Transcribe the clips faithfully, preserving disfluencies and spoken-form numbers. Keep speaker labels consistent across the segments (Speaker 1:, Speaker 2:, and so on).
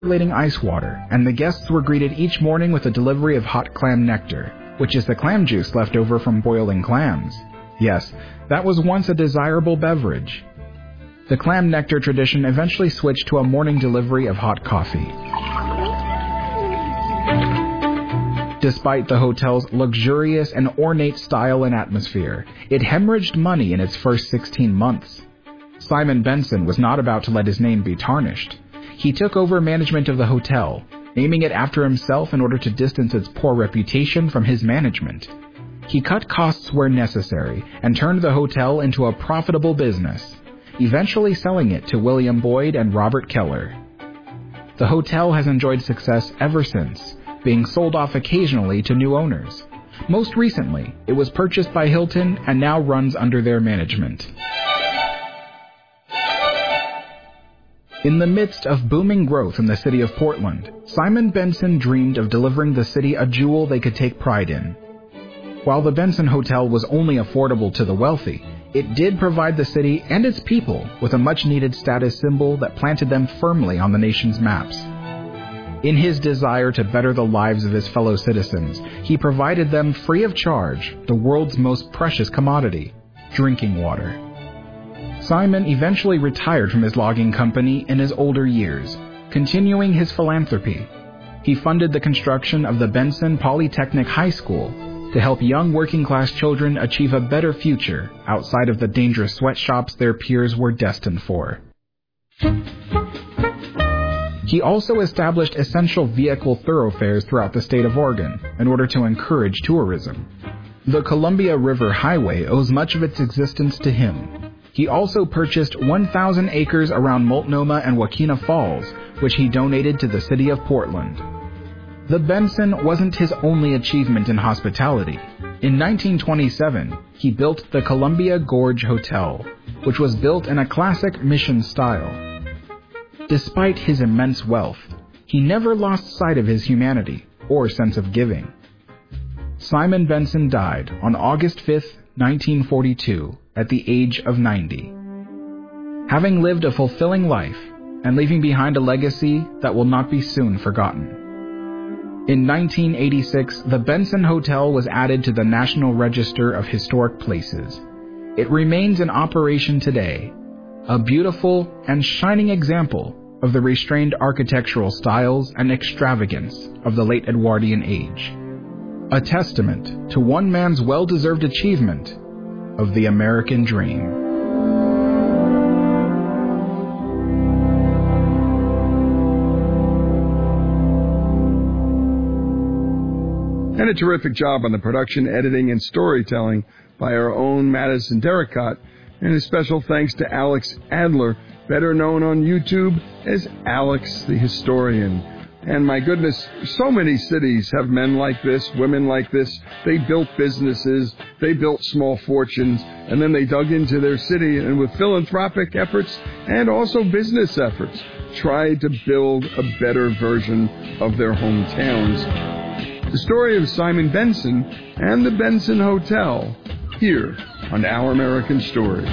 Speaker 1: circulating ice water, and the guests were greeted each morning with a delivery of hot clam nectar, which is the clam juice left over from boiling clams. Yes, that was once a desirable beverage. The clam nectar tradition eventually switched to a morning delivery of hot coffee. Despite the hotel's luxurious and ornate style and atmosphere, it hemorrhaged money in its first sixteen months. Simon Benson was not about to let his name be tarnished. He took over management of the hotel, naming it after himself in order to distance its poor reputation from his management. He cut costs where necessary and turned the hotel into a profitable business, eventually selling it to William Boyd and Robert Keller. The hotel has enjoyed success ever since, being sold off occasionally to new owners. Most recently, it was purchased by Hilton and now runs under their management. In the midst of booming growth in the city of Portland, Simon Benson dreamed of delivering the city a jewel they could take pride in. While the Benson Hotel was only affordable to the wealthy, it did provide the city and its people with a much-needed status symbol that planted them firmly on the nation's maps. In his desire to better the lives of his fellow citizens, he provided them free of charge the world's most precious commodity, drinking water. Simon eventually retired from his logging company in his older years, continuing his philanthropy. He funded the construction of the Benson Polytechnic High School to help young working-class children achieve a better future outside of the dangerous sweatshops their peers were destined for. He also established essential vehicle thoroughfares throughout the state of Oregon in order to encourage tourism. The Columbia River Highway owes much of its existence to him. He also purchased one thousand acres around Multnomah and Wakena Falls, which he donated to the city of Portland. The Benson wasn't his only achievement in hospitality. In nineteen twenty-seven, he built the Columbia Gorge Hotel, which was built in a classic mission style. Despite his immense wealth, he never lost sight of his humanity or sense of giving. Simon Benson died on August fifth, nineteen forty-two, at the age of ninety. Having lived a fulfilling life and leaving behind a legacy that will not be soon forgotten. In nineteen eighty-six, the Benson Hotel was added to the National Register of Historic Places. It remains in operation today, a beautiful and shining example of the restrained architectural styles and extravagance of the late Edwardian age. A testament to one man's well-deserved achievement of the American dream.
Speaker 2: And a terrific job on the production, editing, and storytelling by our own Madison Derricott. And a special thanks to Alex Adler, better known on YouTube as Alex the Historian. And my goodness, so many cities have men like this, women like this. They built businesses, they built small fortunes, and then they dug into their city and with philanthropic efforts and also business efforts, tried to build a better version of their hometowns. The story of Simon Benson and the Benson Hotel, here on Our American Story.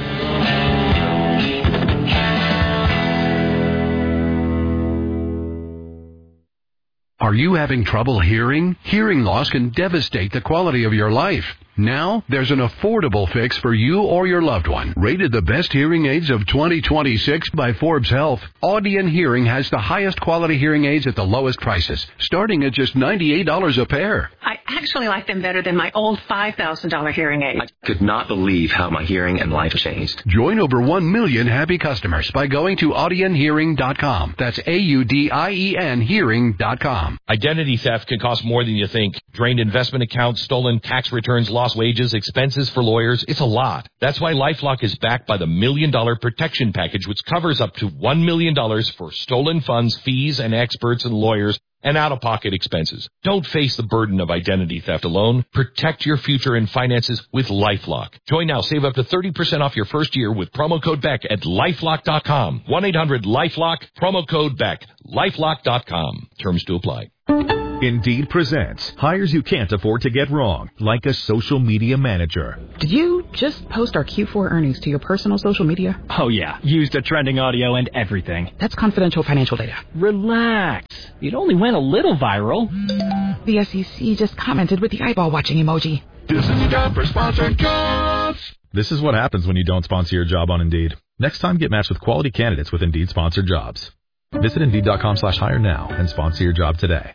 Speaker 3: Are you having trouble hearing? Hearing loss can devastate the quality of your life. Now, there's an affordable fix for you or your loved one. Rated the best hearing aids of twenty twenty-six by Forbes Health, Audion Hearing has the highest quality hearing aids at the lowest prices, starting at just ninety-eight dollars a pair.
Speaker 4: I actually like them better than my old five thousand dollars hearing aid.
Speaker 5: I could not believe how my hearing and life changed.
Speaker 3: Join over one million happy customers by going to audion hearing dot com. That's A U D I E N hearing dot com.
Speaker 6: Identity theft can cost more than you think. Drained investment accounts, stolen tax returns, lost wages, expenses for lawyers. It's a lot. That's why LifeLock is backed by the Million Dollar Protection Package, which covers up to one million dollars for stolen funds, fees, and experts and lawyers, and out-of-pocket expenses. Don't face the burden of identity theft alone. Protect your future and finances with LifeLock. Join now. Save up to thirty percent off your first year with promo code Beck at lifelock dot com. one eight hundred LifeLock, promo code Beck, lifelock dot com. Terms to apply.
Speaker 7: Indeed presents hires you can't afford to get wrong, like a social media manager.
Speaker 8: Did you just post our Q four earnings to your personal social media?
Speaker 9: Oh, yeah. Used the trending audio and everything.
Speaker 8: That's confidential financial data.
Speaker 9: Relax. It only went a little viral.
Speaker 8: The S E C just commented with the eyeball-watching emoji.
Speaker 10: This is the job for sponsored jobs.
Speaker 11: This is what happens when you don't sponsor your job on Indeed. Next time, get matched with quality candidates with Indeed sponsored jobs. Visit Indeed.com slash hire now and sponsor your job today.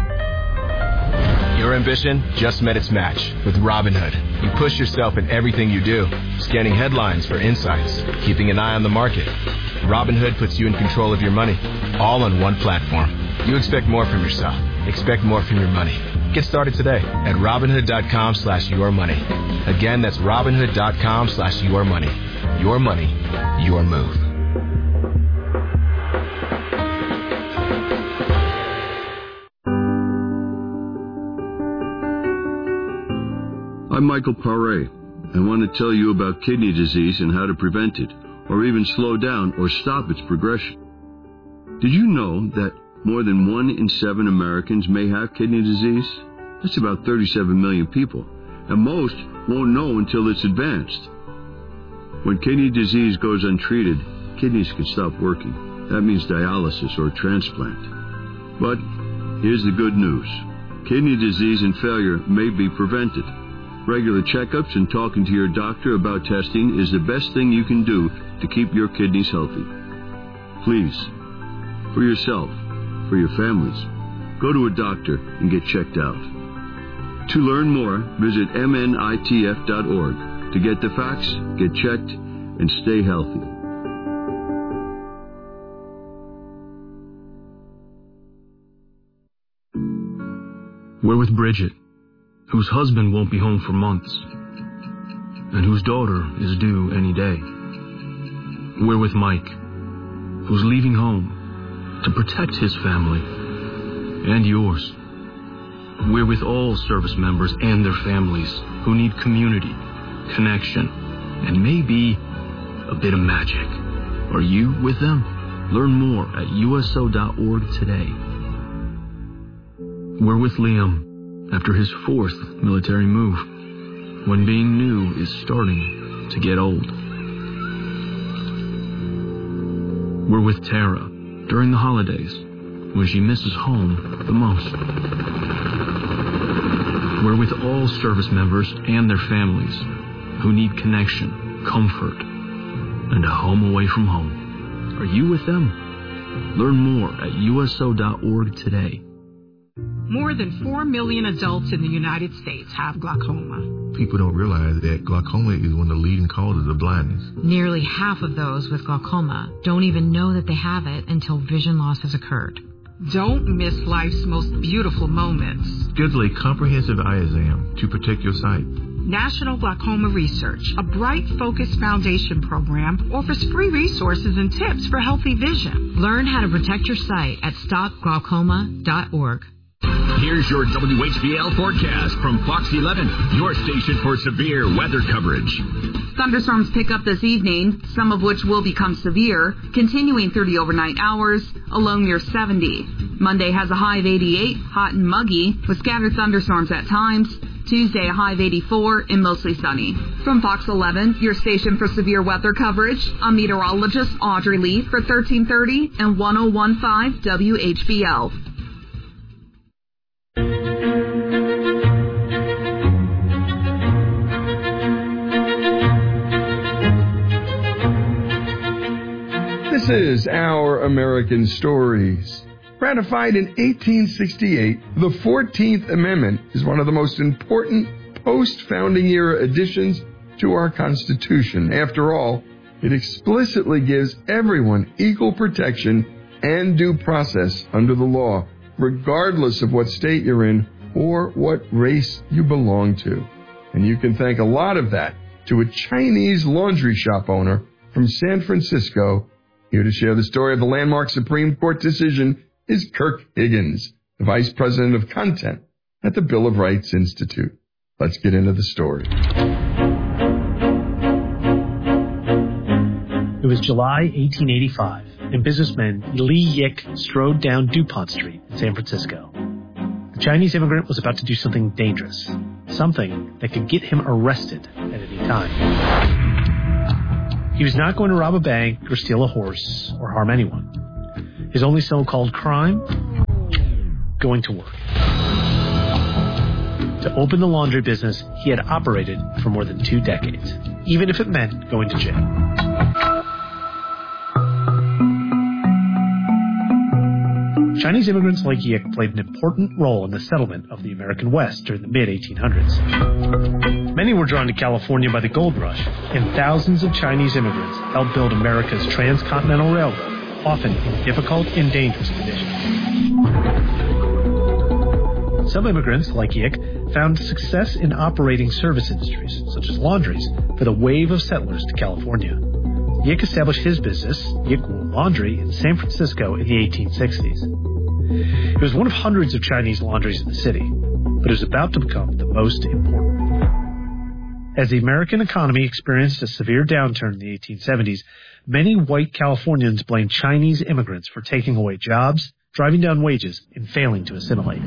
Speaker 12: Your ambition just met its match with Robinhood. You push yourself in everything you do, scanning headlines for insights, keeping an eye on the market. Robinhood puts you in control of your money, all on one platform. You expect more from yourself. Expect more from your money. Get started today at Robinhood.com slash your money. Again, that's Robinhood.com slash your money. Your money, your move.
Speaker 13: I'm Michael Paré. I want to tell you about kidney disease and how to prevent it, or even slow down or stop its progression. Did you know that more than one in seven Americans may have kidney disease? That's about thirty-seven million people, and most won't know until it's advanced. When kidney disease goes untreated, kidneys can stop working. That means dialysis or transplant. But here's the good news. Kidney disease and failure may be prevented. Regular checkups and talking to your doctor about testing is the best thing you can do to keep your kidneys healthy. Please, for yourself, for your families, go to a doctor and get checked out. To learn more, visit M N I T F dot org to get the facts, get checked, and stay healthy.
Speaker 14: We're with Bridget, whose husband won't be home for months, and whose daughter is due any day. We're with Mike, who's leaving home to protect his family and yours. We're with all service members and their families who need community, connection, and maybe a bit of magic. Are you with them? Learn more at U S O dot org today. We're with Liam after his fourth military move, when being new is starting to get old. We're with Tara during the holidays, when she misses home the most. We're with all service members and their families who need connection, comfort, and a home away from home. Are you with them? Learn more at U S O dot org today.
Speaker 15: More than four million adults in the United States have glaucoma.
Speaker 16: People don't realize that glaucoma is one of the leading causes of blindness.
Speaker 17: Nearly half of those with glaucoma don't even know that they have it until vision loss has occurred.
Speaker 15: Don't miss life's most beautiful moments.
Speaker 16: Schedule a comprehensive eye exam to protect your sight.
Speaker 15: National Glaucoma Research, a Bright Focus Foundation program, offers free resources and tips for healthy vision.
Speaker 17: Learn how to protect your sight at stop glaucoma dot org.
Speaker 18: Here's your W H B L forecast from Fox eleven, your station for severe weather coverage.
Speaker 19: Thunderstorms pick up this evening, some of which will become severe, continuing through the overnight hours, a low near seventy. Monday has a high of eighty-eight, hot and muggy, with scattered thunderstorms at times. Tuesday, a high of eighty-four and mostly sunny. From Fox eleven, your station for severe weather coverage, I'm meteorologist Audrey Lee for thirteen thirty and one oh one point five W H B L.
Speaker 2: This is Our American Stories. Ratified in eighteen sixty-eight, the fourteenth Amendment is one of the most important post-founding era additions to our Constitution. After all, it explicitly gives everyone equal protection and due process under the law, regardless of what state you're in or what race you belong to. And you can thank a lot of that to a Chinese laundry shop owner from San Francisco. Here to share the story of the landmark Supreme Court decision is Kirk Higgins, the Vice President of Content at the Bill of Rights Institute. Let's get into the story.
Speaker 20: It was July eighteen eighty-five, and businessman Lee Yick strode down DuPont Street in San Francisco. the Chinese immigrant was about to do something dangerous, something that could get him arrested at any time. He was not going to rob a bank or steal a horse or harm anyone. His only so-called crime? Going to work. To open the laundry business he had operated for more than two decades, even if it meant going to jail. Chinese immigrants like Yik played an important role in the settlement of the American West during the mid eighteen hundreds. Many were drawn to California by the gold rush, and thousands of Chinese immigrants helped build America's transcontinental railroad, often in difficult and dangerous conditions. Some immigrants, like Yik, found success in operating service industries, such as laundries, for the wave of settlers to California. Yik established his business, Yik Wool Laundry, in San Francisco in the eighteen sixties. It was one of hundreds of Chinese laundries in the city, but it was about to become the most important. As the American economy experienced a severe downturn in the eighteen seventies, many white Californians blamed Chinese immigrants for taking away jobs, driving down wages, and failing to assimilate.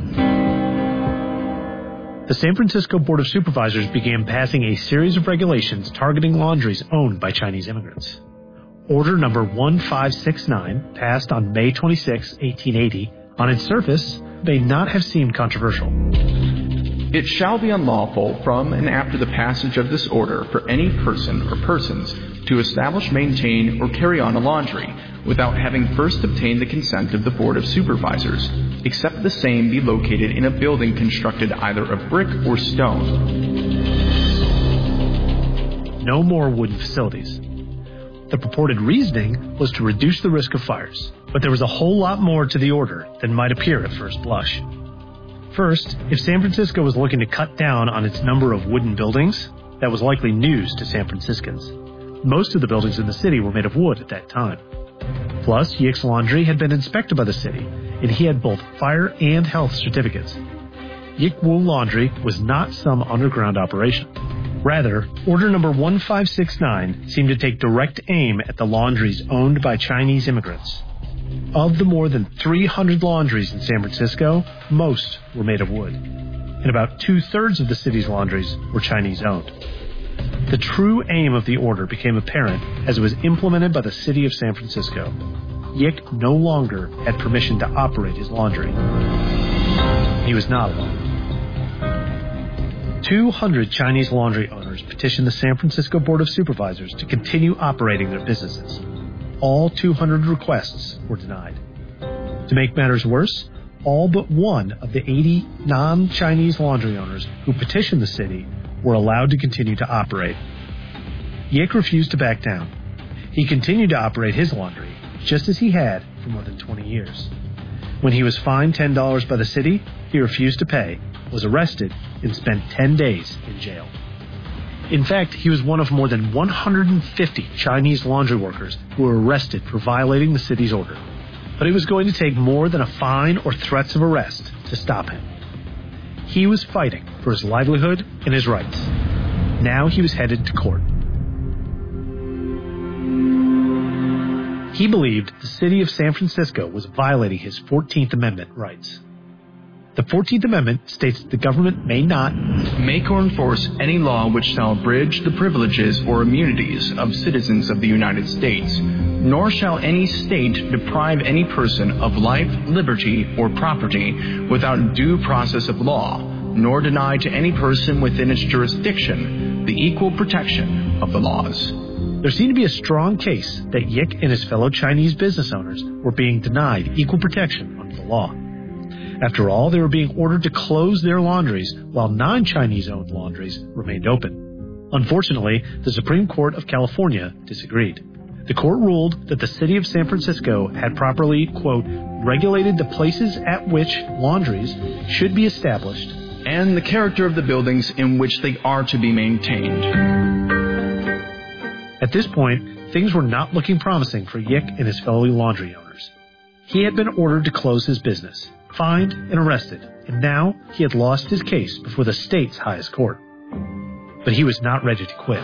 Speaker 20: The San Francisco Board of Supervisors began passing a series of regulations targeting laundries owned by Chinese immigrants. Order number one five six nine, passed on May twenty-sixth, eighteen eighty, on its surface, may not have seemed controversial.
Speaker 21: It shall be unlawful from and after the passage of this order for any person or persons to establish, maintain, or carry on a laundry without having first obtained the consent of the Board of Supervisors, except the same be located in a building constructed either of brick or stone.
Speaker 20: No more wooden facilities. The purported reasoning was to reduce the risk of fires, but there was a whole lot more to the order than might appear at first blush. First, if San Francisco was looking to cut down on its number of wooden buildings, that was likely news to San Franciscans. Most of the buildings in the city were made of wood at that time. Plus, Yik's Laundry had been inspected by the city, and he had both fire and health certificates. Yik Wool Laundry was not some underground operation. Rather, order number one five six nine seemed to take direct aim at the laundries owned by Chinese immigrants. Of the more than three hundred laundries in San Francisco, most were made of wood, and about two-thirds of the city's laundries were Chinese-owned. The true aim of the order became apparent as it was implemented by the city of San Francisco. Yik no longer had permission to operate his laundry. He was not alone. two hundred Chinese laundry owners petitioned the San Francisco Board of Supervisors to continue operating their businesses. All two hundred requests were denied. To make matters worse, all but one of the eighty non-Chinese laundry owners who petitioned the city were allowed to continue to operate. Yik refused to back down. He continued to operate his laundry, just as he had for more than twenty years. When he was fined ten dollars by the city, he refused to pay, was arrested, and spent ten days in jail. In fact, he was one of more than one hundred fifty Chinese laundry workers who were arrested for violating the city's order. But it was going to take more than a fine or threats of arrest to stop him. He was fighting for his livelihood and his rights. Now he was headed to court. He believed the city of San Francisco was violating his fourteenth Amendment rights. The fourteenth Amendment states that the government may not make or enforce any law which shall abridge the privileges or immunities of citizens of the United States, nor shall any state deprive any person of life, liberty, or property without due process of law, nor deny to any person within its jurisdiction the equal protection of the laws. There seemed to be a strong case that Yik and his fellow Chinese business owners were being denied equal protection under the law. After all, they were being ordered to close their laundries while non-Chinese-owned laundries remained open. Unfortunately, the Supreme Court of California disagreed. The court ruled that the city of San Francisco had properly, quote, regulated the places at which laundries should be established and the character of the buildings in which they are to be maintained. At this point, things were not looking promising for Yik and his fellow laundry owners. He had been ordered to close his business, fined and arrested, and now he had lost his case before the state's highest court. But he was not ready to quit.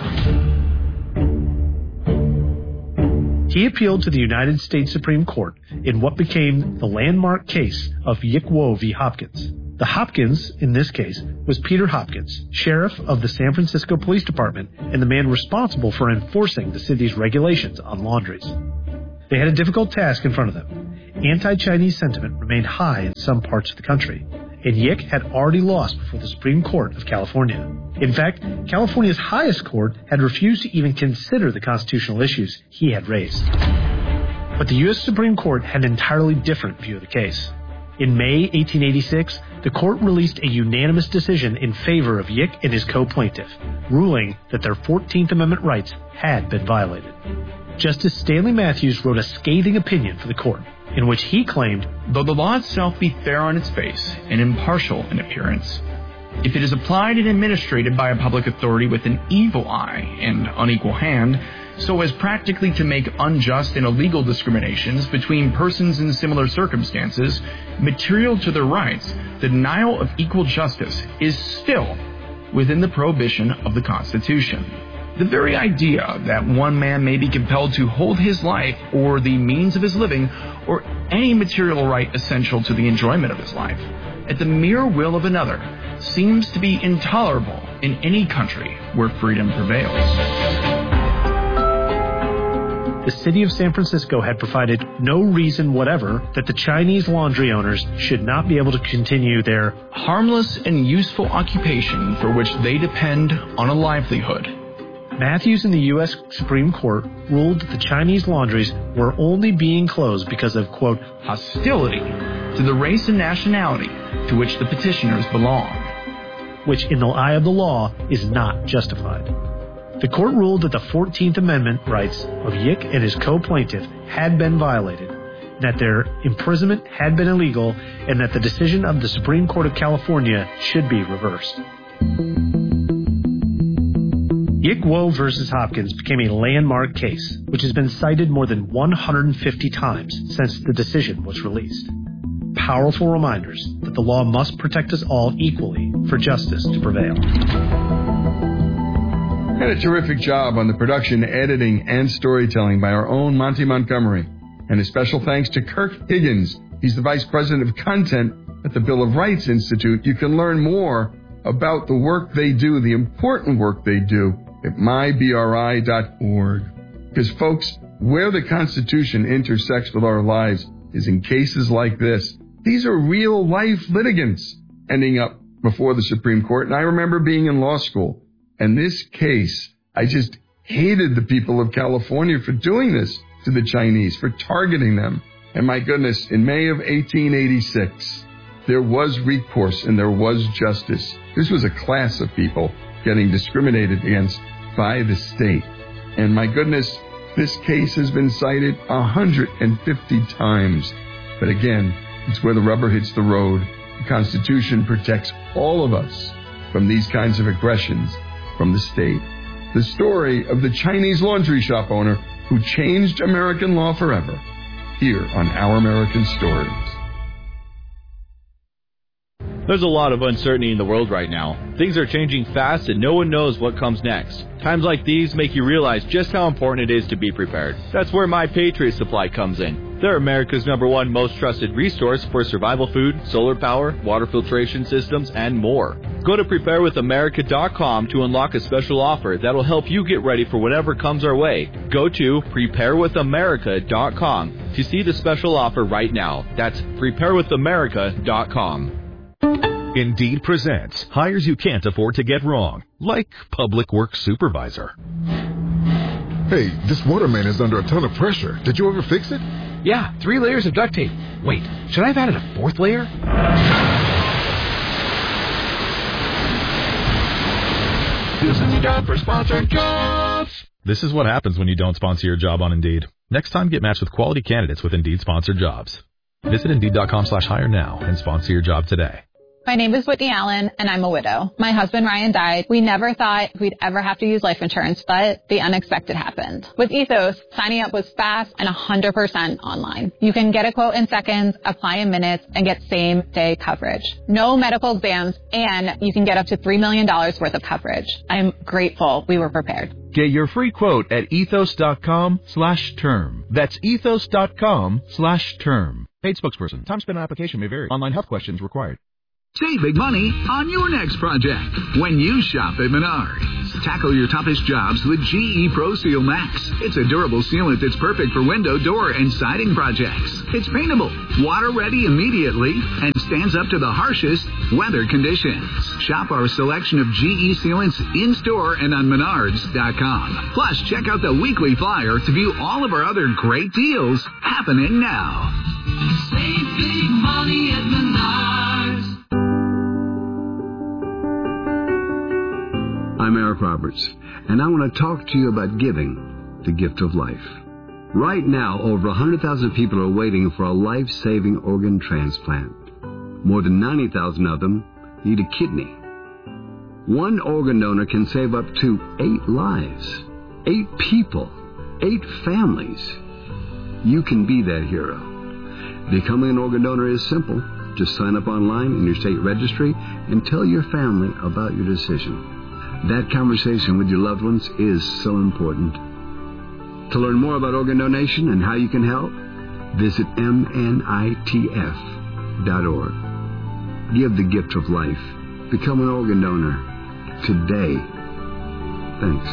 Speaker 20: He appealed to the United States Supreme Court in what became the landmark case of Yik Wool v. Hopkins. The Hopkins, in this case, was Peter Hopkins, sheriff of the San Francisco Police Department and the man responsible for enforcing the city's regulations on laundries. They had a difficult task in front of them. Anti-Chinese sentiment remained high in some parts of the country, and Yick had already lost before the Supreme Court of California. In fact, California's highest court had refused to even consider the constitutional issues he had raised. But the U S Supreme Court had an entirely different view of the case. In May eighteen eighty-six, the court released a unanimous decision in favor of Yick and his co-plaintiff, ruling that their fourteenth Amendment rights had been violated. Justice Stanley Matthews wrote a scathing opinion for the court, in which he claimed,
Speaker 21: though the law itself be fair on its face and impartial in appearance, if it is applied and administered by a public authority with an evil eye and unequal hand, so as practically to make unjust and illegal discriminations between persons in similar circumstances material to their rights, the denial of equal justice is still within the prohibition of the Constitution. The very idea that one man may be compelled to hold his life or the means of his living or any material right essential to the enjoyment of his life at the mere will of another seems to be intolerable in any country where freedom prevails.
Speaker 20: The city of San Francisco had provided no reason whatever that the Chinese laundry owners should not be able to continue their
Speaker 21: harmless and useful occupation for which they depend on a livelihood.
Speaker 20: Matthews and the U S Supreme Court ruled that the Chinese laundries were only being closed because of, quote,
Speaker 21: hostility to the race and nationality to which the petitioners belong,
Speaker 20: which in the eye of the law is not justified. The court ruled that the fourteenth Amendment rights of Yick and his co-plaintiff had been violated, that their imprisonment had been illegal, and that the decision of the Supreme Court of California should be reversed. Yick Wo versus Hopkins became a landmark case, which has been cited more than one hundred fifty times since the decision was released. Powerful reminders that the law must protect us all equally for justice to prevail.
Speaker 2: And a terrific job on the production, editing, and storytelling by our own Monty Montgomery. And a special thanks to Kirk Higgins. He's the Vice President of Content at the Bill of Rights Institute. You can learn more about the work they do, the important work they do, at my b r i dot org. Because, folks, where the Constitution intersects with our lives is in cases like this. These are real-life litigants ending up before the Supreme Court. And I remember being in law school. And this case, I just hated the people of California for doing this to the Chinese, for targeting them. And my goodness, in May of eighteen eighty-six, there was recourse and there was justice. This was a class of people getting discriminated against by the state. And my goodness, this case has been cited one hundred fifty times. But again, it's where the rubber hits the road. The Constitution protects all of us from these kinds of aggressions from the state. The story of the Chinese laundry shop owner who changed American law forever, here on Our American Stories.
Speaker 1: There's a lot of uncertainty in the world right now. Things are changing fast and no one knows what comes next. Times like these make you realize just how important it is to be prepared. That's where My Patriot Supply comes in. They're America's number one most trusted resource for survival food, solar power, water filtration systems, and more. Go to prepare with america dot com to unlock a special offer that'll help you get ready for whatever comes our way. Go to prepare with america dot com to see the special offer right now. That's prepare with america dot com.
Speaker 7: Indeed presents hires you can't afford to get wrong, like public works supervisor.
Speaker 16: Hey, this waterman is under a ton of pressure. Did you ever fix it?
Speaker 22: Yeah, three layers of duct tape. Wait, should I have added a fourth layer?
Speaker 10: This is time for sponsored jobs.
Speaker 11: This is what happens when you don't sponsor your job on Indeed. Next time, get matched with quality candidates with Indeed sponsored jobs. Visit Indeed.com slash hire now and sponsor your job today.
Speaker 23: My name is Whitney Allen, and I'm a widow. My husband, Ryan, died. We never thought we'd ever have to use life insurance, but the unexpected happened. With Ethos, signing up was fast and one hundred percent online. You can get a quote in seconds, apply in minutes, and get same-day coverage. No medical exams, and you can get up to three million dollars worth of coverage. I'm grateful we were prepared.
Speaker 24: Get your free quote at ethos.com slash term. That's ethos.com slash term. Paid spokesperson. Time spent on application may vary. Online health questions required.
Speaker 18: Save big money on your next project when you shop at Menards. Tackle your toughest jobs with G E Pro Seal Max. It's a durable sealant that's perfect for window, door, and siding projects. It's paintable, water-ready immediately, and stands up to the harshest weather conditions. Shop our selection of G E sealants in-store and on Menards dot com. Plus, check out the weekly flyer to view all of our other great deals happening now.
Speaker 10: Save big money at Menards.
Speaker 13: I'm Eric Roberts, and I want to talk to you about giving the gift of life. Right now, over one hundred thousand people are waiting for a life-saving organ transplant. More than ninety thousand of them need a kidney. One organ donor can save up to eight lives, eight people, eight families. You can be that hero. Becoming an organ donor is simple. Just sign up online in your state registry and tell your family about your decision. That conversation with your loved ones is so important. To learn more about organ donation and how you can help, visit M N I T F dot org. Give the gift of life. Become an organ donor today. Thanks.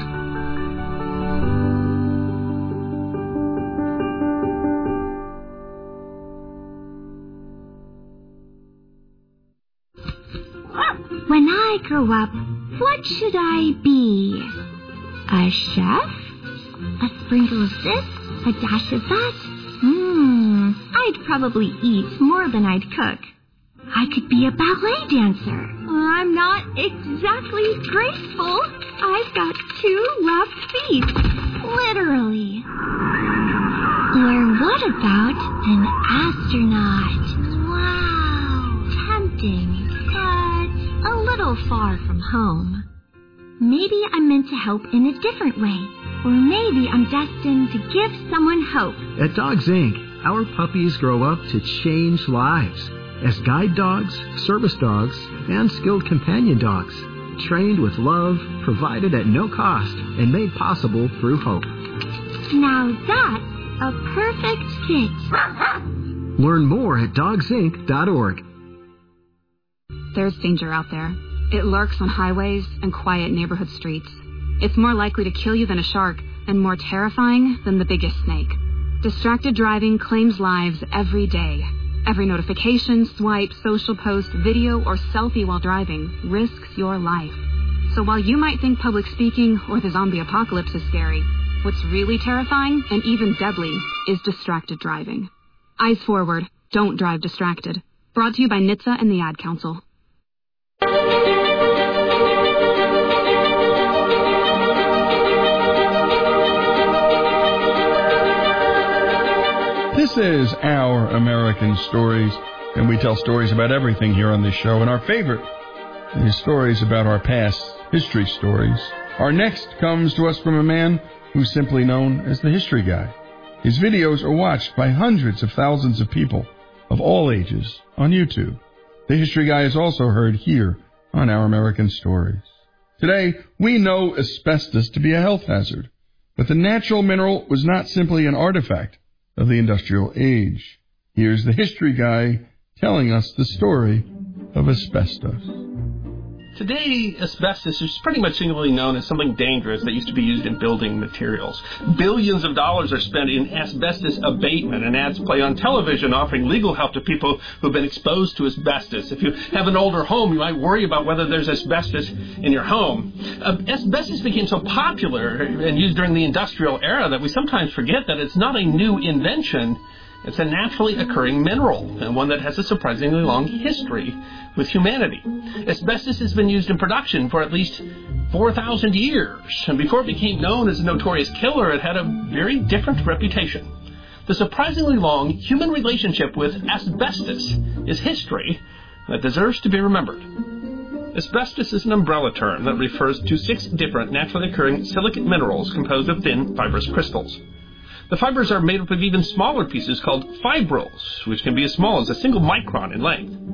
Speaker 3: When I grow up, what should I be? A chef? A sprinkle of this? A dash of that? Hmm, I'd probably eat more than I'd cook. I could be a ballet dancer. I'm not exactly graceful. I've got two left feet. Literally. Or what about an astronaut? Wow, tempting, but a little far from home. Maybe I'm meant to help in a different way. Or maybe I'm destined to give someone hope.
Speaker 4: At Dogs Incorporated, our puppies grow up to change lives as guide dogs, service dogs, and skilled companion dogs, trained with love, provided at no cost, and made possible through hope.
Speaker 3: Now that's a perfect fit.
Speaker 4: Learn more at dogs inc dot org.
Speaker 5: There's danger out there. It lurks on highways and quiet neighborhood streets. It's more likely to kill you than a shark, and more terrifying than the biggest snake. Distracted driving claims lives every day. Every notification, swipe, social post, video, or selfie while driving risks your life. So while you might think public speaking or the zombie apocalypse is scary, what's really terrifying and even deadly is distracted driving. Eyes forward. Don't drive distracted. Brought to you by N H T S A and the Ad Council.
Speaker 2: This is Our American Stories, and we tell stories about everything here on this show. And our favorite is stories about our past, history stories. Our next comes to us from a man who's simply known as the History Guy. His videos are watched by hundreds of thousands of people of all ages on YouTube. The History Guy is also heard here on Our American Stories. Today, we know asbestos to be a health hazard, but the natural mineral was not simply an artifact of the industrial age. Here's the History Guy telling us the story of asbestos.
Speaker 6: Today, asbestos is pretty much singularly known as something dangerous that used to be used in building materials. Billions of dollars are spent in asbestos abatement, and ads play on television offering legal help to people who've been exposed to asbestos. If you have an older home, you might worry about whether there's asbestos in your home. Uh, asbestos became so popular and used during the industrial era that we sometimes forget that it's not a new invention. It's a naturally occurring mineral, and one that has a surprisingly long history with humanity. Asbestos has been used in production for at least four thousand years, and before it became known as a notorious killer, it had a very different reputation. The surprisingly long human relationship with asbestos is history that deserves to be remembered. Asbestos is an umbrella term that refers to six different naturally occurring silicate minerals composed of thin, fibrous crystals. The fibers are made up of even smaller pieces called fibrils, which can be as small as a single micron in length.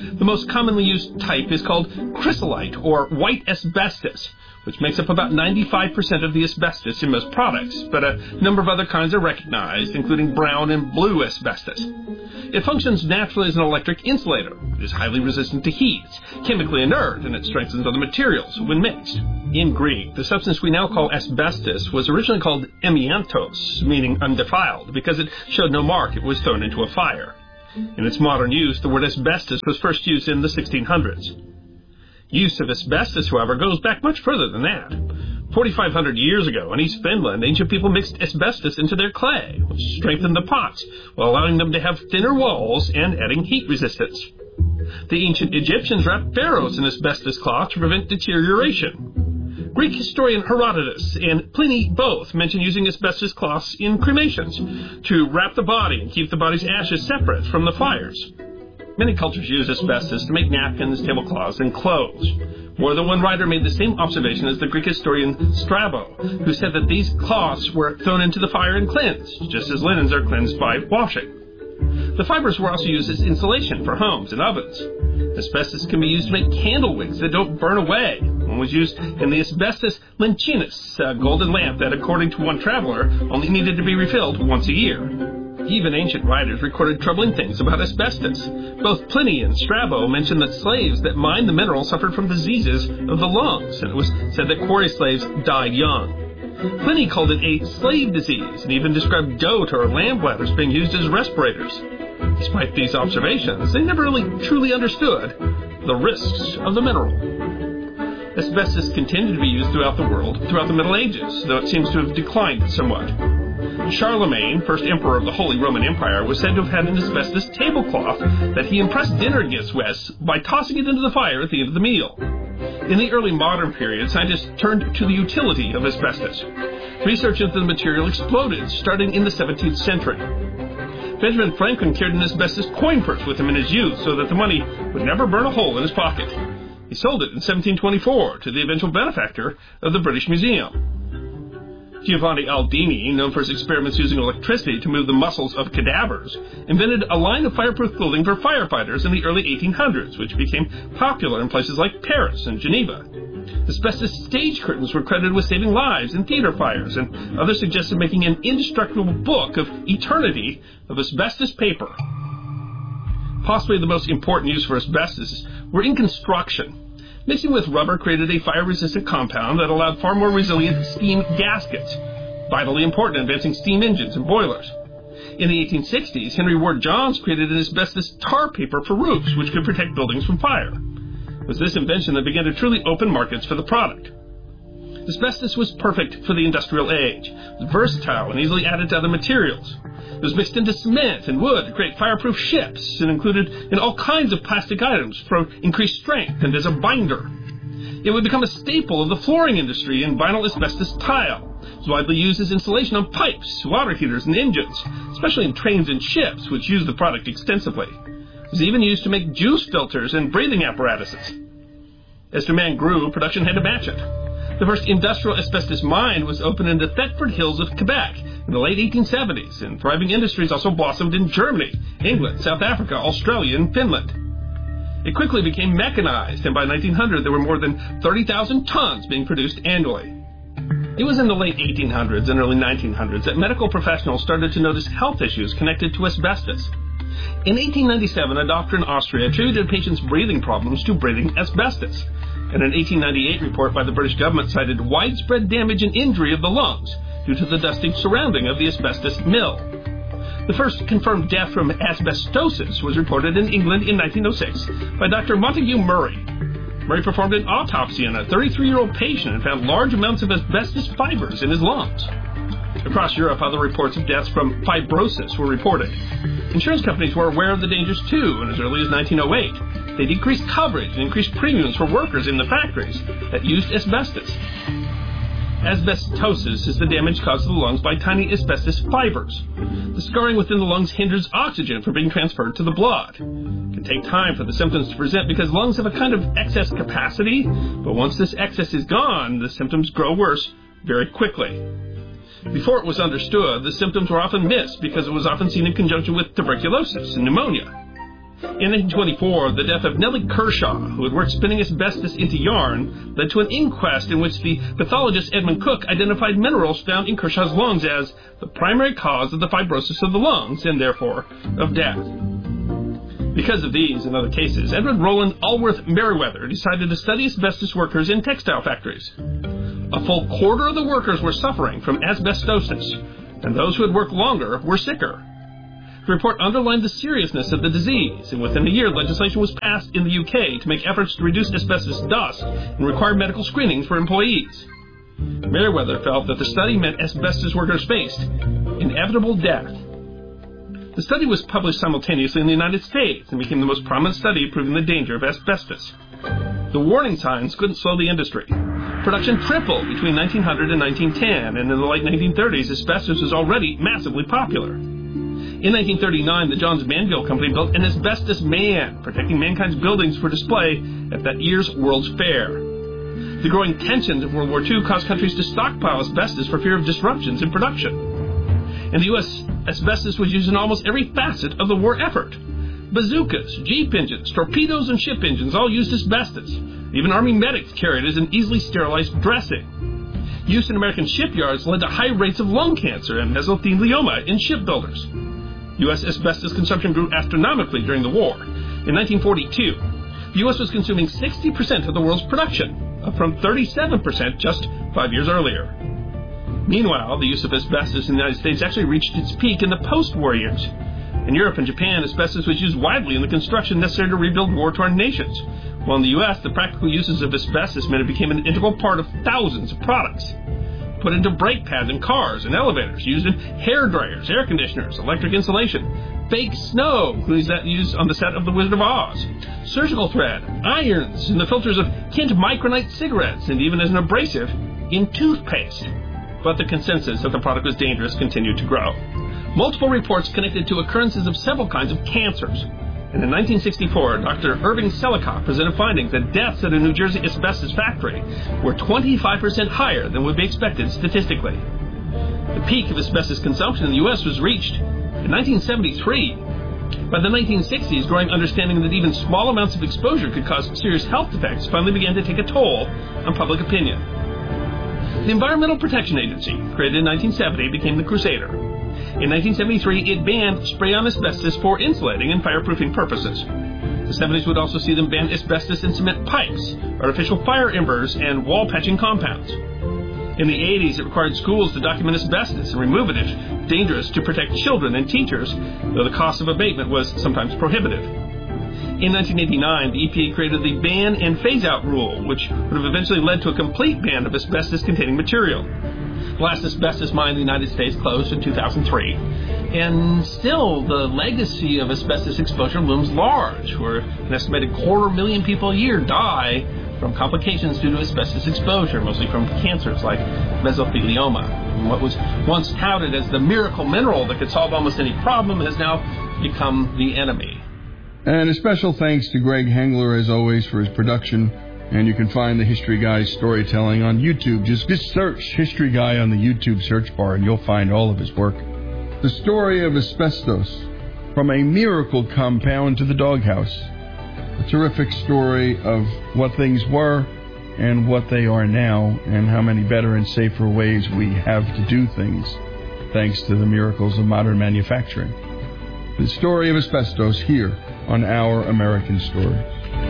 Speaker 6: The most commonly used type is called chrysolite, or white asbestos, which makes up about ninety-five percent of the asbestos in most products, but a number of other kinds are recognized, including brown and blue asbestos. It functions naturally as an electric insulator. It is highly resistant to heat, it's chemically inert, and it strengthens other materials when mixed. In Greek, the substance we now call asbestos was originally called amiantos, meaning undefiled, because it showed no mark it was thrown into a fire. In its modern use, the word asbestos was first used in the sixteen hundreds. Use of asbestos, however, goes back much further than that. forty-five hundred years ago in East Finland, ancient people mixed asbestos into their clay, which strengthened the pots, while allowing them to have thinner walls and adding heat resistance. The ancient Egyptians wrapped pharaohs in asbestos cloth to prevent deterioration. Greek historian Herodotus and Pliny both mention using asbestos cloths in cremations to wrap the body and keep the body's ashes separate from the fires. Many cultures use asbestos to make napkins, tablecloths, and clothes. More than one writer made the same observation as the Greek historian Strabo, who said that these cloths were thrown into the fire and cleansed, just as linens are cleansed by washing. The fibers were also used as insulation for homes and ovens. Asbestos can be used to make candle wicks that don't burn away. One was used in the asbestos lencinus, a golden lamp that, according to one traveler, only needed to be refilled once a year. Even ancient writers recorded troubling things about asbestos. Both Pliny and Strabo mentioned that slaves that mined the mineral suffered from diseases of the lungs, and it was said that quarry slaves died young. Pliny called it a slave disease, and even described goat or lamb bladders being used as respirators. Despite these observations, they never really truly understood the risks of the mineral. Asbestos continued to be used throughout the world throughout the Middle Ages, though it seems to have declined somewhat. Charlemagne, first emperor of the Holy Roman Empire, was said to have had an asbestos tablecloth that he impressed dinner guests with by tossing it into the fire at the end of the meal. In the early modern period, scientists turned to the utility of asbestos. Research into the material exploded, starting in the seventeenth century. Benjamin Franklin carried an asbestos coin purse with him in his youth so that the money would never burn a hole in his pocket. He sold it in seventeen twenty-four to the eventual benefactor of the British Museum. Giovanni Aldini, known for his experiments using electricity to move the muscles of cadavers, invented a line of fireproof clothing for firefighters in the early eighteen hundreds, which became popular in places like Paris and Geneva. Asbestos stage curtains were credited with saving lives in theater fires, and others suggested making an indestructible book of eternity of asbestos paper. Possibly the most important use for asbestos were in construction. Mixing with rubber created a fire-resistant compound that allowed far more resilient steam gaskets, vitally important in advancing steam engines and boilers. In the eighteen sixties, Henry Ward Johns created an asbestos tar paper for roofs, which could protect buildings from fire. It was this invention that began to truly open markets for the product. Asbestos was perfect for the industrial age. It was versatile and easily added to other materials. It was mixed into cement and wood to create fireproof ships and included in all kinds of plastic items for increased strength and as a binder. It would become a staple of the flooring industry and vinyl asbestos tile. It was widely used as insulation on pipes, water heaters, and engines, especially in trains and ships, which used the product extensively. It was even used to make juice filters and breathing apparatuses. As demand grew, production had to match it. The first industrial asbestos mine was opened in the Thetford Hills of Quebec in the late eighteen seventies, and thriving industries also blossomed in Germany, England, South Africa, Australia, and Finland. It quickly became mechanized, and by nineteen hundred there were more than thirty thousand tons being produced annually. It was in the late eighteen hundreds and early nineteen hundreds that medical professionals started to notice health issues connected to asbestos. In eighteen ninety-seven, a doctor in Austria attributed a patient's breathing problems to breathing asbestos. And an eighteen ninety-eight report by the British government cited widespread damage and injury of the lungs due to the dusty surrounding of the asbestos mill. The first confirmed death from asbestosis was reported in England in nineteen oh six by Doctor Montague Murray. Murray performed an autopsy on a thirty-three-year-old patient and found large amounts of asbestos fibers in his lungs. Across Europe, other reports of deaths from fibrosis were reported. Insurance companies were aware of the dangers too, and as early as nineteen oh eight, they decreased coverage and increased premiums for workers in the factories that used asbestos. Asbestosis is the damage caused to the lungs by tiny asbestos fibers. The scarring within the lungs hinders oxygen from being transferred to the blood. It can take time for the symptoms to present because lungs have a kind of excess capacity, but once this excess is gone, the symptoms grow worse very quickly. Before it was understood, the symptoms were often missed because it was often seen in conjunction with tuberculosis and pneumonia. In nineteen twenty-four, the death of Nellie Kershaw, who had worked spinning asbestos into yarn, led to an inquest in which the pathologist Edmund Cook identified minerals found in Kershaw's lungs as the primary cause of the fibrosis of the lungs, and therefore of death. Because of these and other cases, Edward Rowland Allworth Merriweather decided to study asbestos workers in textile factories. A full quarter of the workers were suffering from asbestosis, and those who had worked longer were sicker. The report underlined the seriousness of the disease, and within a year, legislation was passed in the U K to make efforts to reduce asbestos dust and require medical screenings for employees. Merriweather felt that the study meant asbestos workers faced inevitable death. The study was published simultaneously in the United States and became the most prominent study proving the danger of asbestos. The warning signs couldn't slow the industry. Production tripled between nineteen hundred and nineteen ten, and in the late nineteen thirties, asbestos was already massively popular. In nineteen thirty-nine, the Johns Manville Company built an asbestos man, protecting mankind's buildings for display at that year's World's Fair. The growing tensions of World War Two caused countries to stockpile asbestos for fear of disruptions in production. In the U S, asbestos was used in almost every facet of the war effort. Bazookas, jeep engines, torpedoes, and ship engines all used asbestos. Even Army medics carried it as an easily sterilized dressing. Use in American shipyards led to high rates of lung cancer and mesothelioma in shipbuilders. U S asbestos consumption grew astronomically during the war. In nineteen forty-two, the U S was consuming sixty percent of the world's production, up from thirty-seven percent just five years earlier. Meanwhile, the use of asbestos in the United States actually reached its peak in the post-war years. In Europe and Japan, asbestos was used widely in the construction necessary to rebuild war-torn nations, while in the U S, the practical uses of asbestos meant it became an integral part of thousands of products. Put into brake pads in cars and elevators, used in hair dryers, air conditioners, electric insulation, fake snow, including that used on the set of The Wizard of Oz, surgical thread, irons in the filters of Kent Micronite cigarettes, and even as an abrasive in toothpaste. But the consensus that the product was dangerous continued to grow. Multiple reports connected to occurrences of several kinds of cancers. And in nineteen sixty-four, Doctor Irving Selikoff presented findings that deaths at a New Jersey asbestos factory were twenty-five percent higher than would be expected statistically. The peak of asbestos consumption in the U S was reached in nineteen seventy-three. By the nineteen sixties, growing understanding that even small amounts of exposure could cause serious health effects finally began to take a toll on public opinion. The Environmental Protection Agency, created in nineteen seventy, became the Crusader. In nineteen seventy-three, it banned spray-on asbestos for insulating and fireproofing purposes. The seventies would also see them ban asbestos in cement pipes, artificial fire embers, and wall-patching compounds. In the eighties, it required schools to document asbestos and remove it if dangerous to protect children and teachers, though the cost of abatement was sometimes prohibitive. In nineteen eighty-nine, the E P A created the Ban and Phase-Out Rule, which would have eventually led to a complete ban of asbestos-containing material. The last asbestos mine in the United States closed in two thousand three. And still, the legacy of asbestos exposure looms large, where an estimated quarter million people a year die from complications due to asbestos exposure, mostly from cancers like mesothelioma. And what was once touted as the miracle mineral that could solve almost any problem has now become the enemy.
Speaker 2: And a special thanks to Greg Hengler, as always, for his production. And you can find the History Guy's storytelling on YouTube. Just, just search History Guy on the YouTube search bar and you'll find all of his work. The story of asbestos, from a miracle compound to the doghouse. A terrific story of what things were and what they are now, and how many better and safer ways we have to do things, thanks to the miracles of modern manufacturing. The story of asbestos here on Our American Story.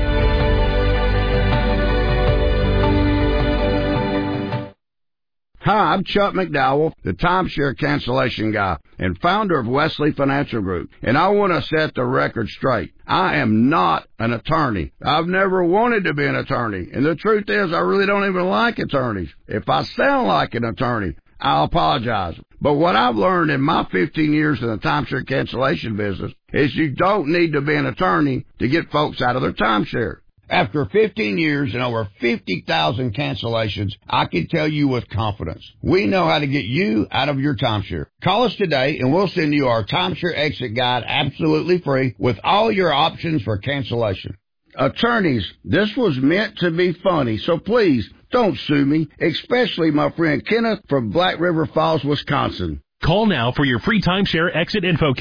Speaker 8: Hi, I'm Chuck McDowell, the timeshare cancellation guy and founder of Wesley Financial Group, and I want to set the record straight. I am not an attorney. I've never wanted to be an attorney, and the truth is I really don't even like attorneys. If I sound like an attorney, I'll apologize. But what I've learned in my fifteen years in the timeshare cancellation business is you don't need to be an attorney to get folks out of their timeshare. After fifteen years and over fifty thousand cancellations, I can tell you with confidence, we know how to get you out of your timeshare. Call us today and we'll send you our timeshare exit guide absolutely free with all your options for cancellation. Attorneys, this was meant to be funny, so please don't sue me, especially my friend Kenneth from Black River Falls, Wisconsin.
Speaker 9: Call now for your free timeshare exit info kit.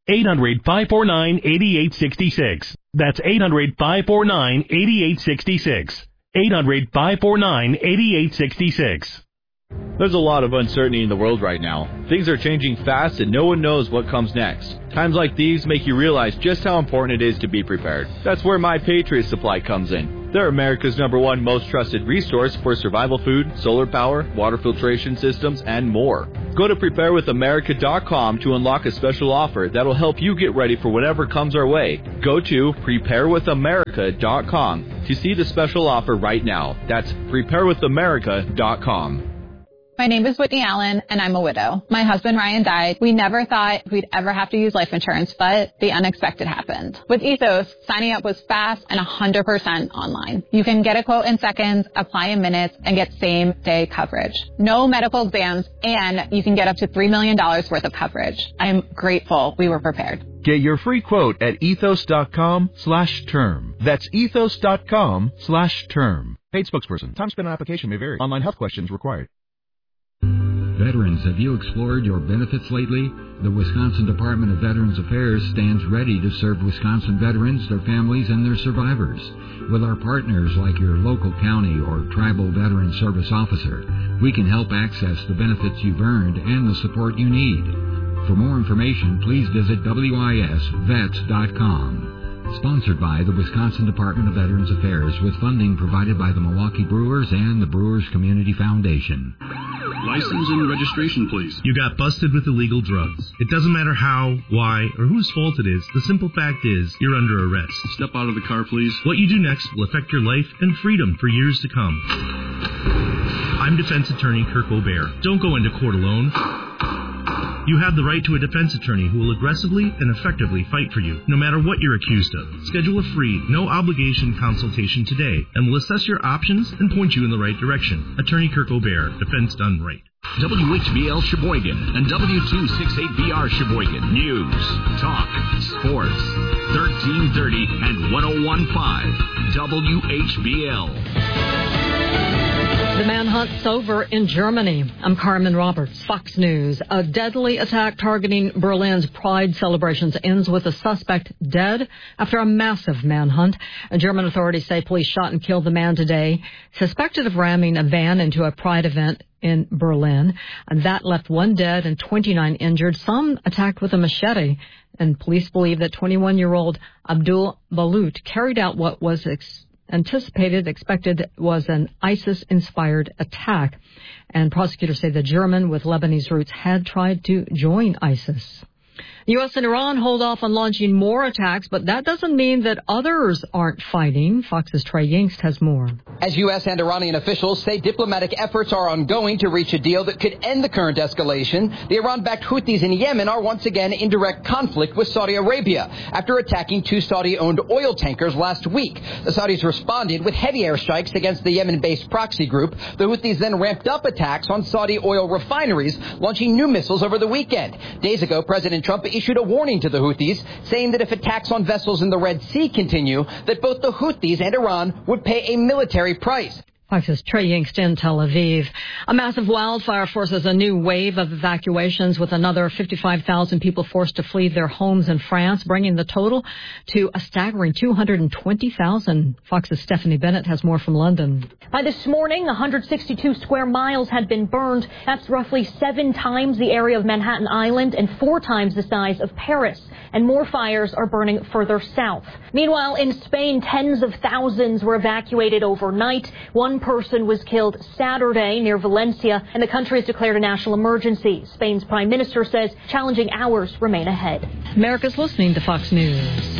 Speaker 9: eight hundred, five four nine, eight eight six six. That's eight hundred, five four nine, eight eight six six. eight hundred, five four nine, eight eight six six.
Speaker 1: There's a lot of uncertainty in the world right now. Things are changing fast and no one knows what comes next. Times like these make you realize just how important it is to be prepared. That's where My Patriot Supply comes in. They're America's number one most trusted resource for survival food, solar power, water filtration systems, and more. Go to prepare with america dot com to unlock a special offer that'll help you get ready for whatever comes our way. Go to prepare with america dot com to see the special offer right now. That's prepare with america dot com.
Speaker 23: My name is Whitney Allen, and I'm a widow. My husband, Ryan, died. We never thought we'd ever have to use life insurance, but the unexpected happened. With Ethos, signing up was fast and one hundred percent online. You can get a quote in seconds, apply in minutes, and get same-day coverage. No medical exams, and you can get up to three million dollars worth of coverage. I'm grateful we were prepared.
Speaker 24: Get your free quote at ethos.com slash term. That's ethos.com slash term. Paid spokesperson. Time spent on application may vary. Online health questions required.
Speaker 12: Veterans, have you explored your benefits lately? The Wisconsin Department of Veterans Affairs stands ready to serve Wisconsin veterans, their families, and their survivors. With our partners like your local county or tribal veteran service officer, we can help access the benefits you've earned and the support you need. For more information, please visit W I S vets dot com. Sponsored by the Wisconsin Department of Veterans Affairs with funding provided by the Milwaukee Brewers and the Brewers Community Foundation.
Speaker 14: License and registration, please.
Speaker 15: You got busted with illegal drugs. It doesn't matter how, why, or whose fault it is. The simple fact is, you're under arrest.
Speaker 14: Step out of the car, please.
Speaker 15: What you do next will affect your life and freedom for years to come. I'm defense attorney Kirk O'Bear. Don't go into court alone. You have the right to a defense attorney who will aggressively and effectively fight for you, no matter what you're accused of. Schedule a free, no-obligation consultation today, and we'll assess your options and point you in the right direction. Attorney Kirk O'Bear, defense done right.
Speaker 25: W H B L Sheboygan and W two sixty-eight B R Sheboygan. News, talk, sports. thirteen thirty and one oh one point five W H B L.
Speaker 26: The manhunt's over in Germany. I'm Carmen Roberts, Fox News. A deadly attack targeting Berlin's Pride celebrations ends with a suspect dead after a massive manhunt. German authorities say police shot and killed the man today, suspected of ramming a van into a Pride event in Berlin. And that left one dead and twenty-nine injured, some attacked with a machete. And police believe that twenty-one-year-old Abdul Balut carried out what was ex- anticipated, expected was an ISIS-inspired attack. And prosecutors say the German with Lebanese roots had tried to join ISIS. U S and Iran hold off on launching more attacks, but that doesn't mean that others aren't fighting. Fox's Trey Yingst has more.
Speaker 27: As U S and Iranian officials say diplomatic efforts are ongoing to reach a deal that could end the current escalation, the Iran-backed Houthis in Yemen are once again in direct conflict with Saudi Arabia after attacking two Saudi-owned oil tankers last week. The Saudis responded with heavy airstrikes against the Yemen-based proxy group. The Houthis then ramped up attacks on Saudi oil refineries, launching new missiles over the weekend. Days ago, President Trump issued a warning to the Houthis, saying that if attacks on vessels in the Red Sea continue, that both the Houthis and Iran would pay a military price.
Speaker 26: Fox's Trey Yingst in Tel Aviv. A massive wildfire forces a new wave of evacuations, with another fifty-five thousand people forced to flee their homes in France, bringing the total to a staggering two hundred twenty thousand. Fox's Stephanie Bennett has more from London.
Speaker 28: By this morning, one hundred sixty-two square miles had been burned. That's roughly seven times the area of Manhattan Island and four times the size of Paris. And more fires are burning further south. Meanwhile, in Spain, tens of thousands were evacuated overnight. One person was killed Saturday near Valencia, and the country has declared a national emergency. Spain's prime minister says challenging hours remain ahead.
Speaker 26: America's listening to Fox News.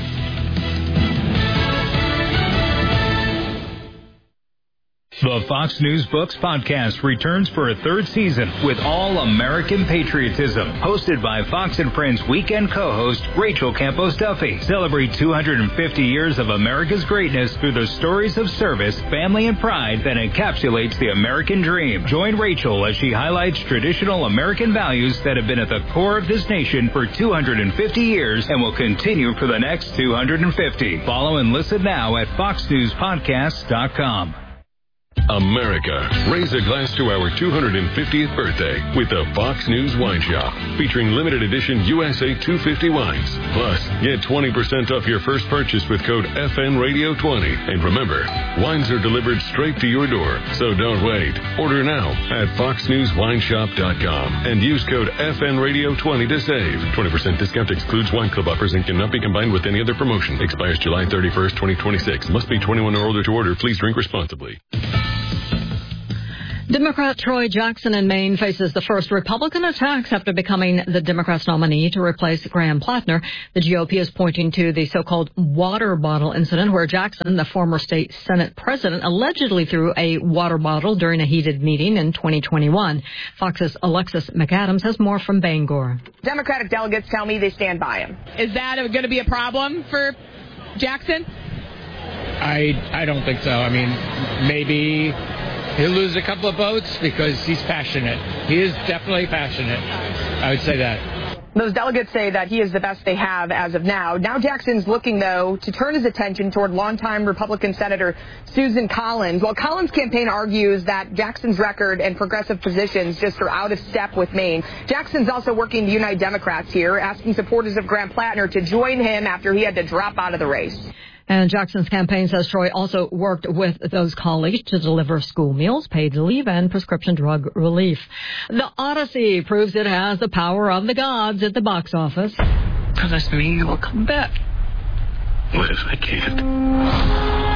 Speaker 29: The Fox News Books podcast returns for a third season with all American patriotism. Hosted by Fox and Friends weekend co-host Rachel Campos Duffy. Celebrate two hundred fifty years of America's greatness through the stories of service, family, and pride that encapsulates the American dream. Join Rachel as she highlights traditional American values that have been at the core of this nation for two hundred fifty years and will continue for the next two hundred fifty. Follow and listen now at fox news podcast dot com.
Speaker 7: America. Raise a glass to our two hundred fiftieth birthday with the Fox News Wine Shop, featuring limited edition U S A two fifty wines. Plus, get twenty percent off your first purchase with code F N Radio twenty. And remember, wines are delivered straight to your door, so don't wait. Order now at fox news wine shop dot com and use code F N Radio twenty to save. twenty percent discount excludes wine club offers and cannot be combined with any other promotion. Expires July thirty-first, twenty twenty-six. Must be twenty-one or older to order. Please drink responsibly.
Speaker 26: Democrat Troy Jackson in Maine faces the first Republican attacks after becoming the Democrats' nominee to replace Graham Plattner. The G O P is pointing to the so-called water bottle incident where Jackson, the former state Senate president, allegedly threw a water bottle during a heated meeting in twenty twenty-one. Fox's Alexis McAdams has more from Bangor.
Speaker 11: Democratic delegates tell me they stand by him.
Speaker 16: Is that going to be a problem for Jackson?
Speaker 17: I I don't think so. I mean, maybe he'll lose a couple of votes because he's passionate. He is definitely passionate. I would say that.
Speaker 11: Those delegates say that he is the best they have as of now. Now Jackson's looking, though, to turn his attention toward longtime Republican Senator Susan Collins. While Collins' campaign argues that Jackson's record and progressive positions just are out of step with Maine, Jackson's also working to unite Democrats here, asking supporters of Graham Plattner to join him after he had to drop out of the race.
Speaker 26: And Jackson's campaign says Troy also worked with those colleagues to deliver school meals, paid leave, and prescription drug relief. The Odyssey proves it has the power of the gods at the box office.
Speaker 18: Promise me you will come back. What if I can't?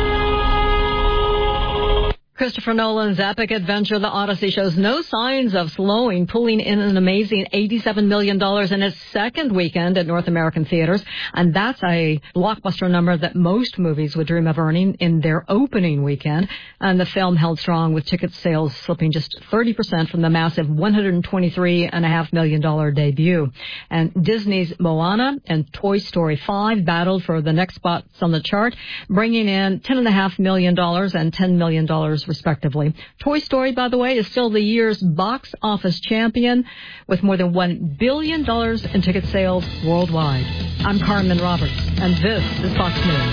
Speaker 26: Christopher Nolan's epic adventure, The Odyssey, shows no signs of slowing, pulling in an amazing eighty-seven million dollars in its second weekend at North American theaters. And that's a blockbuster number that most movies would dream of earning in their opening weekend. And the film held strong, with ticket sales slipping just thirty percent from the massive one hundred twenty-three point five million dollars debut. And Disney's Moana and Toy Story five battled for the next spots on the chart, bringing in ten point five million dollars and ten million dollars respectively. Toy Story, by the way, is still the year's box office champion with more than one billion dollars in ticket sales worldwide. I'm Carmen Roberts, and this is Fox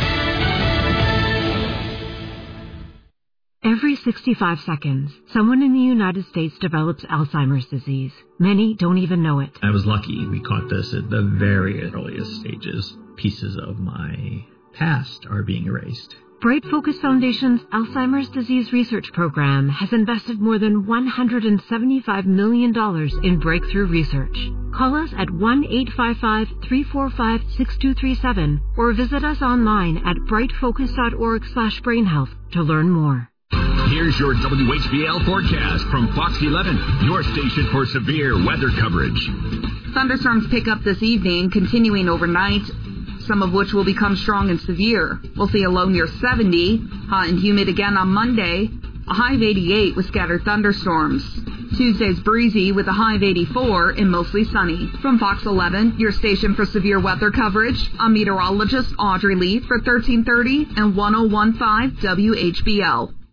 Speaker 26: News.
Speaker 19: Every sixty-five seconds, someone in the United States develops Alzheimer's disease. Many don't even know it.
Speaker 20: I was lucky. We caught this at the very earliest stages. Pieces of my past are being erased.
Speaker 19: Bright Focus Foundation's Alzheimer's Disease Research Program has invested more than one hundred seventy-five million dollars in breakthrough research. Call us at one eight five five, three four five, six two three seven or visit us online at bright focus dot org slash brain health to learn more.
Speaker 25: Here's your W H B L forecast from Fox eleven, your station for severe weather coverage.
Speaker 21: Thunderstorms pick up this evening, continuing overnight, some of which will become strong and severe. We'll see a low near seventy, hot and humid again on Monday, a high of eighty-eight with scattered thunderstorms. Tuesday's breezy with a high of eighty-four and mostly sunny. From Fox eleven, your station for severe weather coverage, I'm meteorologist Audrey Lee for thirteen thirty and ten fifteen W H B L.